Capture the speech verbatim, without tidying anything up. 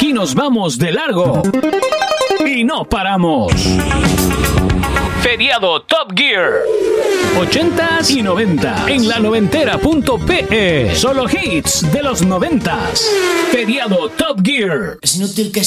aquí nos vamos de largo y no paramos. Feriado Top Gear. ochentas y noventa en la noventera punto pe. Solo hits de los noventas. Feriado Top Gear. Es inútil que